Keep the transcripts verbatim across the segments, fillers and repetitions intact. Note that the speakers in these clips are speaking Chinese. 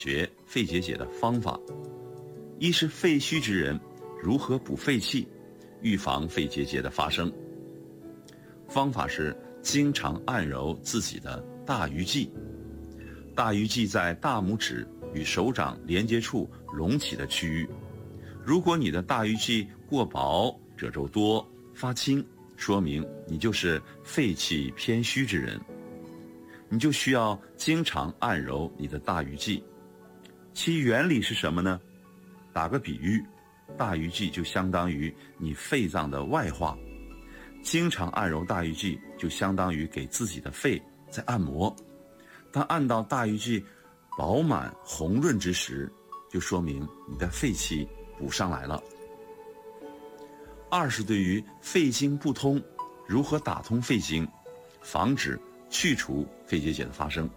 学肺结节的方法。一是肺虚之人如何补肺气，预防肺结节的发生。方法是经常按揉自己的大鱼际。大鱼际在大拇指与手掌连接处隆起的区域，如果你的大鱼际过薄、褶皱多、发青，说明你就是肺气偏虚之人，你就需要经常按揉你的大鱼际。其原理是什么呢？打个比喻，大鱼际就相当于你肺脏的外化，经常按揉大鱼际就相当于给自己的肺在按摩。当按到大鱼际饱满红润之时，就说明你的肺气补上来了。二是对于肺经不通，如何打通肺经，防止去除肺结节的发生。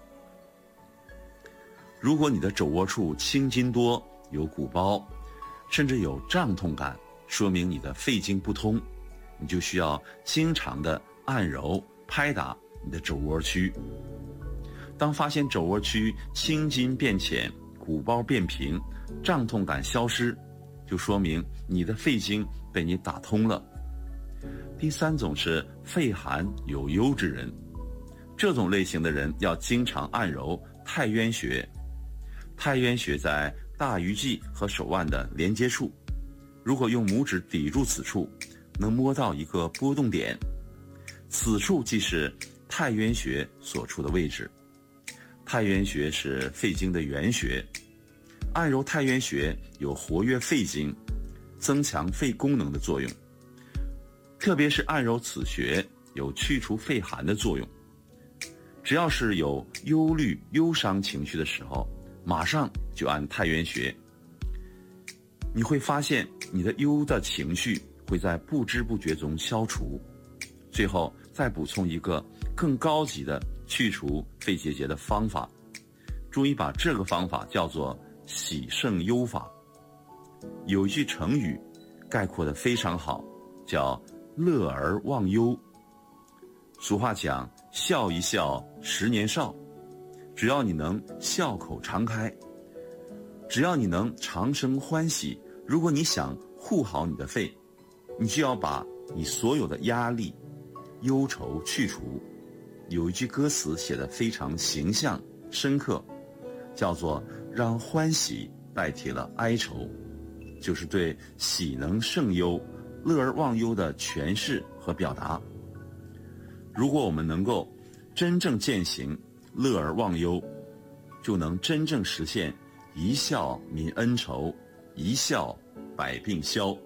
如果你的肘窝处青筋多，有鼓包，甚至有胀痛感，说明你的肺经不通，你就需要经常的按揉拍打你的肘窝区。当发现肘窝区青筋变浅，鼓包变平，胀痛感消失，就说明你的肺经被你打通了。第三种是肺寒有忧之人，这种类型的人要经常按揉太渊穴。太渊穴在大鱼际和手腕的连接处，如果用拇指抵住此处，能摸到一个波动点，此处即是太渊穴所处的位置。太渊穴是肺经的原穴，按揉太渊穴有活跃肺经、增强肺功能的作用，特别是按揉此穴有去除肺寒的作用。只要是有忧虑、忧伤情绪的时候，马上就按太渊穴，你会发现你的忧的情绪会在不知不觉中消除。最后再补充一个更高级的去除肺结节的方法，中医把这个方法叫做喜胜忧法。有一句成语概括得非常好，叫乐而忘忧。俗话讲，笑一笑十年少，只要你能笑口常开，只要你能常生欢喜，如果你想护好你的肺，你就要把你所有的压力、忧愁去除。有一句歌词写得非常形象深刻，叫做让欢喜代替了哀愁，就是对喜能胜忧、乐而忘忧的诠释和表达。如果我们能够真正践行乐而忘忧，就能真正实现一笑泯恩仇，一笑百病消。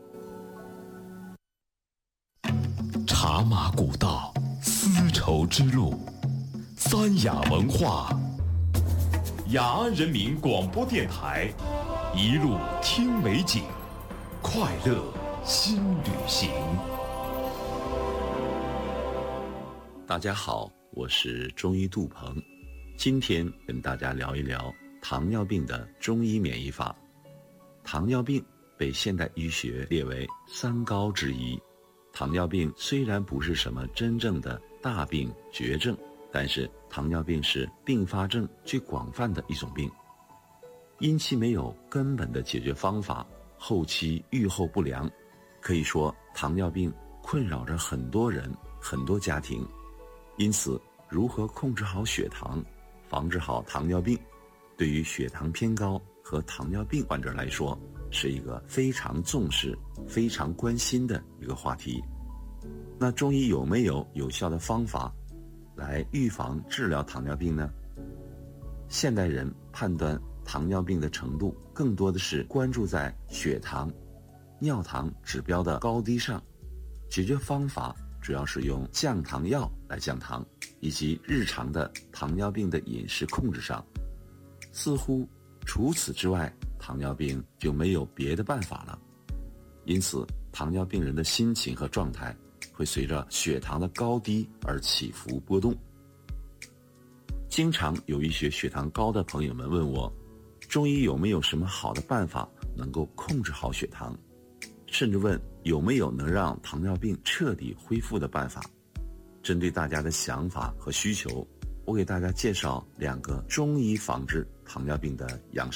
茶马古道，丝绸之路，三雅文化，雅安人民广播电台，一路听美景，快乐新旅行。 大家好，我是中医杜鹏，今天跟大家聊一聊糖尿病的中医免疫法。糖尿病被现代医学列为三高之一。糖尿病虽然不是什么真正的大病绝症，但是糖尿病是并发症最广泛的一种病，因其没有根本的解决方法，后期预后不良，可以说糖尿病困扰着很多人、很多家庭。因此，如何控制好血糖，防治好糖尿病，对于血糖偏高和糖尿病患者来说，是一个非常重视、非常关心的一个话题。那中医有没有有效的方法来预防治疗糖尿病呢？现代人判断糖尿病的程度，更多的是关注在血糖、尿糖指标的高低上，解决方法主要是用降糖药来降糖，以及日常的糖尿病的饮食控制上。似乎除此之外，糖尿病就没有别的办法了。因此，糖尿病人的心情和状态会随着血糖的高低而起伏波动。经常有一些血糖高的朋友们问我，中医有没有什么好的办法能够控制好血糖，甚至问有没有能让糖尿病彻底恢复的办法。针对大家的想法和需求，我给大家介绍两个中医防治糖尿病的养生